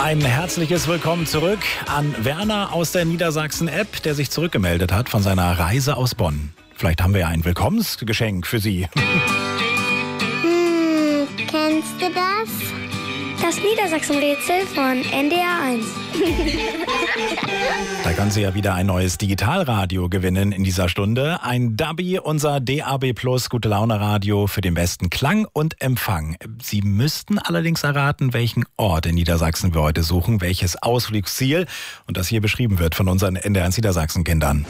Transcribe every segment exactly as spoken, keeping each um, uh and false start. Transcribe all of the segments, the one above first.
Ein herzliches Willkommen zurück an Werner aus der Niedersachsen-App, der sich zurückgemeldet hat von seiner Reise aus Bonn. Vielleicht haben wir ja ein Willkommensgeschenk für Sie. Hm, kennst du das? Das Niedersachsen-Rätsel von N D R eins. Da können Sie ja wieder ein neues Digitalradio gewinnen in dieser Stunde. Ein Dabi, unser D A B Plus Gute Laune Radio für den besten Klang und Empfang. Sie müssten allerdings erraten, welchen Ort in Niedersachsen wir heute suchen, welches Ausflugsziel. Und das hier beschrieben wird von unseren N D R eins Niedersachsen-Kindern.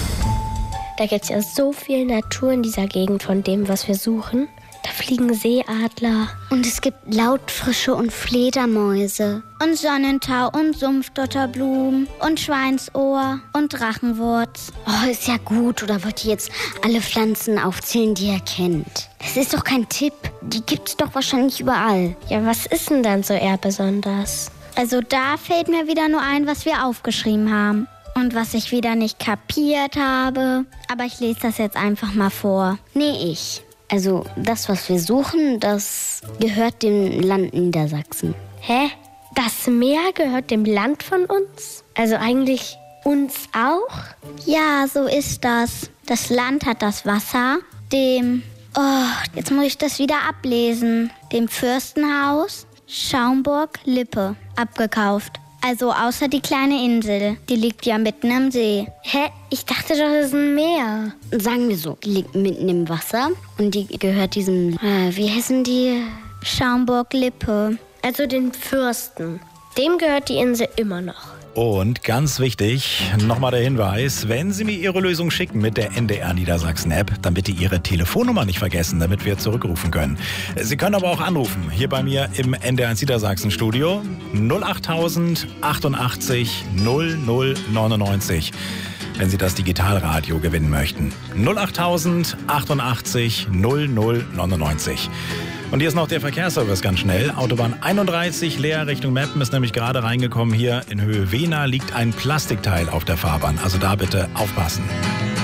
Da gibt es ja so viel Natur in dieser Gegend von dem, was wir suchen. Da fliegen Seeadler. Und es gibt Laubfrische und Fledermäuse. Und Sonnentau und Sumpfdotterblumen und Schweinsohr und Drachenwurz. Oh, ist ja gut. Oder wollt ihr jetzt alle Pflanzen aufzählen, die ihr kennt? Das ist doch kein Tipp. Die gibt's doch wahrscheinlich überall. Ja, was ist denn dann so eher besonders? Also da fällt mir wieder nur ein, was wir aufgeschrieben haben. Und was ich wieder nicht kapiert habe. Aber ich lese das jetzt einfach mal vor. Nee, ich. Also das, was wir suchen, das gehört dem Land Niedersachsen. Hä? Das Meer gehört dem Land von uns? Also eigentlich uns auch? Ja, so ist das. Das Land hat das Wasser, dem, oh, jetzt muss ich das wieder ablesen, dem Fürstenhaus Schaumburg-Lippe abgekauft. Also außer die kleine Insel, die liegt ja mitten im See. Hä? Ich dachte doch, das ist ein Meer. Sagen wir so, die liegt mitten im Wasser und die gehört diesem, äh, wie heißen die? Schaumburg-Lippe. Also den Fürsten. Dem gehört die Insel immer noch. Und ganz wichtig, nochmal der Hinweis, wenn Sie mir Ihre Lösung schicken mit der N D R Niedersachsen-App, dann bitte Ihre Telefonnummer nicht vergessen, damit wir zurückrufen können. Sie können aber auch anrufen, hier bei mir im N D R eins Niedersachsen-Studio null achttausend achtundachtzig null null neunundneunzig. Wenn Sie das Digitalradio gewinnen möchten. null achttausend achtundachtzig null null neunundneunzig. Und hier ist noch der Verkehrsservice ganz schnell. Autobahn einunddreißig leer Richtung Meppen ist nämlich gerade reingekommen. Hier in Höhe Wehna liegt ein Plastikteil auf der Fahrbahn. Also da bitte aufpassen.